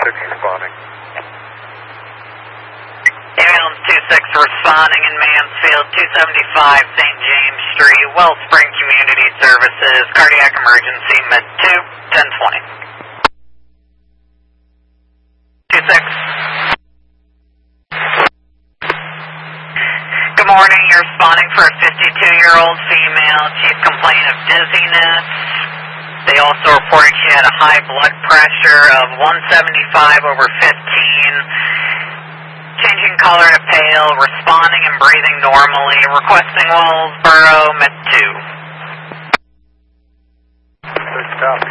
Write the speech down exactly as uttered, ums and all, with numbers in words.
six responding. Ambulance two six responding in Mansfield, two seventy-five Saint James Street, Wellspring Community Services, cardiac emergency, mid two, ten twenty. two six. Good morning, you're responding for a fifty-two-year-old female, chief complaint of dizziness. They also reported she had a high blood pressure of one seventy-five over fifteen. Changing color to pale, responding and breathing normally, requesting Wellsboro, mid two. Good stuff.